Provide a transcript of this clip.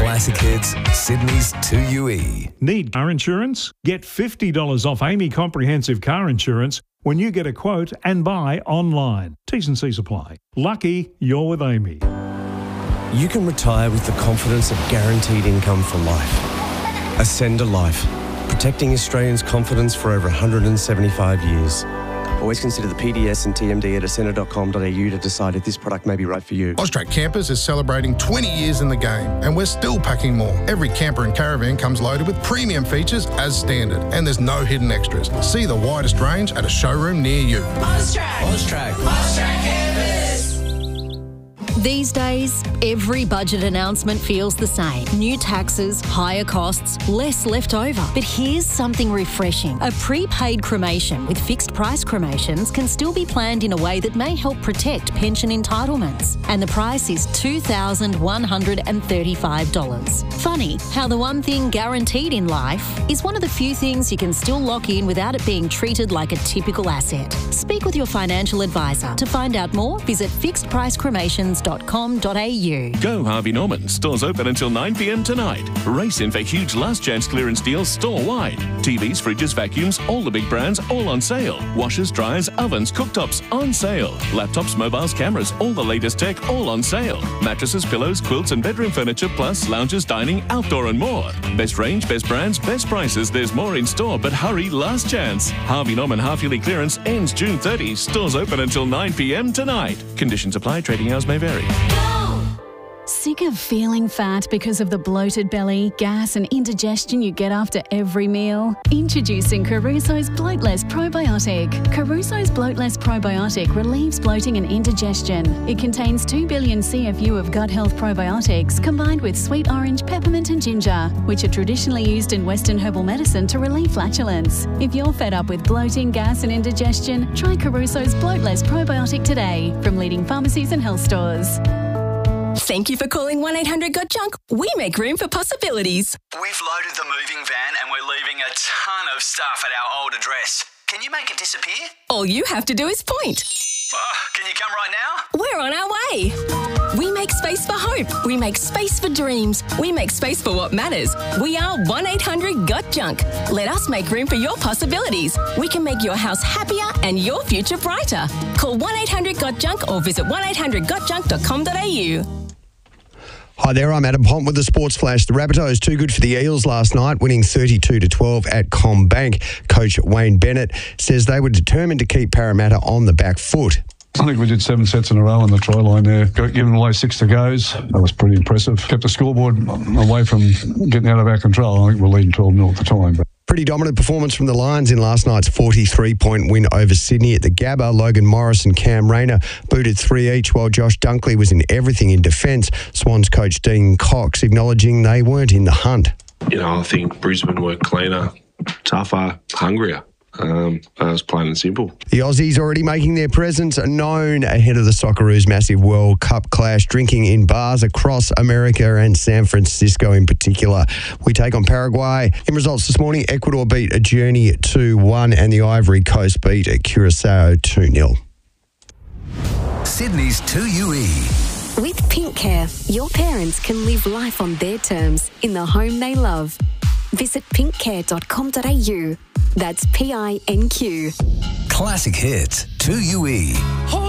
Classic Hits, Sydney's 2UE. Need car insurance? Get $50 off Amy Comprehensive Car Insurance when you get a quote and buy online. T's and C's apply. Lucky you're with Amy. You can retire with the confidence of guaranteed income for life. Ascend a Life, protecting Australians' confidence for over 175 years. Always consider the PDS and TMD at ascender.com.au to decide if this product may be right for you. Austrac Campers is celebrating 20 years in the game, and we're still packing more. Every camper and caravan comes loaded with premium features as standard, and there's no hidden extras. See the widest range at a showroom near you. Austrac Campers. These days, every budget announcement feels the same. New taxes, higher costs, less left over. But here's something refreshing. A prepaid cremation with fixed price cremations can still be planned in a way that may help protect pension entitlements. And the price is $2,135. Funny how the one thing guaranteed in life is one of the few things you can still lock in without it being treated like a typical asset. Speak with your financial advisor. To find out more, visit fixedpricecremations.com.au. Go Harvey Norman. Stores open until 9 p.m. tonight. Race in for huge last chance clearance deals store-wide. TVs, fridges, vacuums, all the big brands, all on sale. Washers, dryers, ovens, cooktops, on sale. Laptops, mobiles, cameras, all the latest tech, all on sale. Mattresses, pillows, quilts and bedroom furniture, plus lounges, dining, outdoor and more. Best range, best brands, best prices. There's more in store, but hurry, last chance. Harvey Norman half-yearly clearance ends June 30. Stores open until 9 p.m. tonight. Conditions apply. Trading hours may vary. Sick of feeling fat because of the bloated belly, gas and indigestion you get after every meal? Introducing Caruso's Bloatless Probiotic. Caruso's Bloatless Probiotic relieves bloating and indigestion. It contains 2 billion CFU of gut health probiotics combined with sweet orange, peppermint and ginger, which are traditionally used in Western herbal medicine to relieve flatulence. If you're fed up with bloating, gas and indigestion, try Caruso's Bloatless Probiotic today from leading pharmacies and health stores. Thank you for calling 1-800-GOT-JUNK. We make room for possibilities. We've loaded the moving van and we're leaving a ton of stuff at our old address. Can you make it disappear? All you have to do is point. Can you come right now? We're on our way. We make space for hope. We make space for dreams. We make space for what matters. We are 1-800-GOT-JUNK. Let us make room for your possibilities. We can make your house happier and your future brighter. Call 1-800-GOT-JUNK or visit 1-800-GOT-JUNK.com.au. Hi there, I'm Adam Pont with the Sports Flash. The Rabbitohs too good for the Eels last night, winning 32-12 at CommBank. Coach Wayne Bennett says they were determined to keep Parramatta on the back foot. I think we did 7 sets in a row on the try line there. Got given away 6 to goes. That was pretty impressive. Kept the scoreboard away from getting out of our control. I think we're leading 12-0 at the time. But pretty dominant performance from the Lions in last night's 43-point win over Sydney at the Gabba. Logan Morris and Cam Rayner booted 3 each, while Josh Dunkley was in everything in defence. Swans coach Dean Cox acknowledging they weren't in the hunt. I think Brisbane were cleaner, tougher, hungrier. It's plain and simple. The Aussies already making their presence known ahead of the Socceroos' massive World Cup clash, drinking in bars across America and San Francisco in particular. We take on Paraguay. In results this morning, Ecuador beat a Journey 2-1 and the Ivory Coast beat Curacao 2-0. Sydney's 2UE. With Pink Care, your parents can live life on their terms in the home they love. Visit pinkcare.com.au. That's PINQ. Classic Hits 2UE.